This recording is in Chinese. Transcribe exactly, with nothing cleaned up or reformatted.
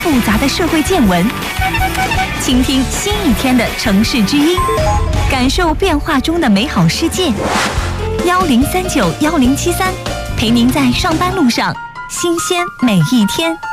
复杂的社会见闻，倾听新一天的城市之音，感受变化中的美好世界。幺零三九幺零七三，陪您在上班路上新鲜每一天。